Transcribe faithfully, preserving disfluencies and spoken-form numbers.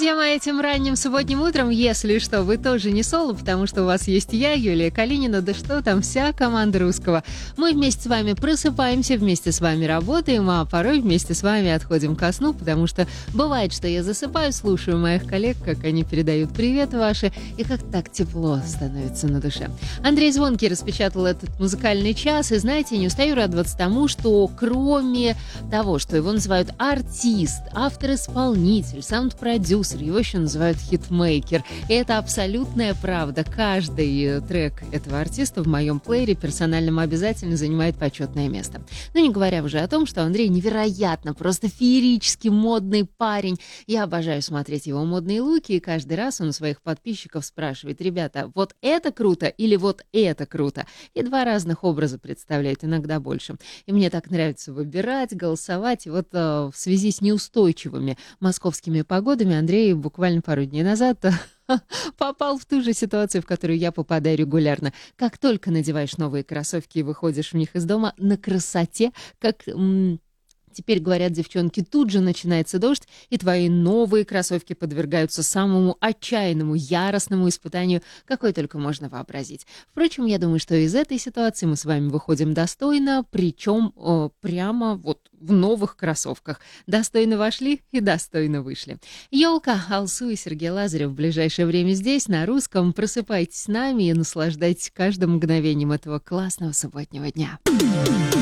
Друзья мои, этим ранним субботним утром, если что, вы тоже не соло, потому что у вас есть я, Юлия Калинина, да что там, вся команда русского. Мы вместе с вами просыпаемся, вместе с вами работаем, а порой вместе с вами отходим ко сну, потому что бывает, что я засыпаю, слушаю моих коллег, как они передают привет ваши, и как так тепло становится на душе. Андрей Звонкий распечатал этот музыкальный час, и знаете, не устаю радоваться тому, что кроме того, что его называют артист, автор-исполнитель, саунд-продюсер, его еще называют хитмейкер. И это абсолютная правда. Каждый трек этого артиста в моем плеере персональном обязательно занимает почетное место. Ну, не говоря уже о том, что Андрей невероятно, просто феерически модный парень. Я обожаю смотреть его модные луки, и каждый раз он у своих подписчиков спрашивает: ребята, вот это круто или вот это круто? И два разных образа представляет, иногда больше. И мне так нравится выбирать, голосовать. И вот э, в связи с неустойчивыми московскими погодами Андрей буквально пару дней назад попал в ту же ситуацию, в которую я попадаю регулярно. Как только надеваешь новые кроссовки и выходишь в них из дома, на красоте, как... М- Теперь, говорят девчонки, тут же начинается дождь, и твои новые кроссовки подвергаются самому отчаянному, яростному испытанию, какое только можно вообразить. Впрочем, я думаю, что из этой ситуации мы с вами выходим достойно, причем о, прямо вот в новых кроссовках. Достойно вошли и достойно вышли. Ёлка, Алсу и Сергей Лазарев в ближайшее время здесь, на русском. Просыпайтесь с нами и наслаждайтесь каждым мгновением этого классного субботнего дня.